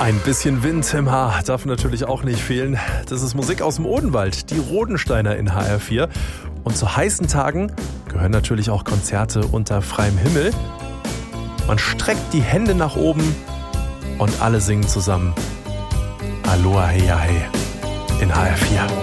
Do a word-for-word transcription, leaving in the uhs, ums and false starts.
Ein bisschen Wind im Haar darf natürlich auch nicht fehlen. Das ist Musik aus dem Odenwald, die Rodensteiner in H R vier. Und zu heißen Tagen gehören natürlich auch Konzerte unter freiem Himmel. Man streckt die Hände nach oben und alle singen zusammen Aloha Hei Hei in H R vier.